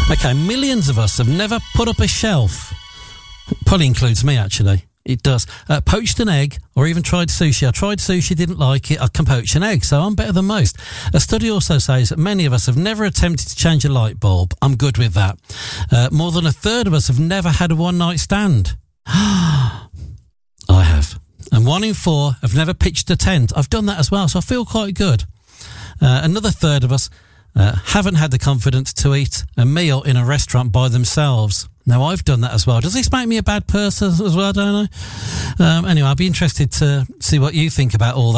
Okay, millions of us have never put up a shelf. Probably includes me, actually. It does. Poached an egg or even tried sushi. I tried sushi, didn't like it. I can poach an egg, so I'm better than most. A study also says that many of us have never attempted to change a light bulb. I'm good with that. More than a third of us have never had a one-night stand. I have. And 1 in 4 have never pitched a tent. I've done that as well, so I feel quite good. Another third of us haven't had the confidence to eat a meal in a restaurant by themselves. Now, I've done that as well. Does this make me a bad person as well? I don't know. Anyway, I'd be interested to see what you think about all that.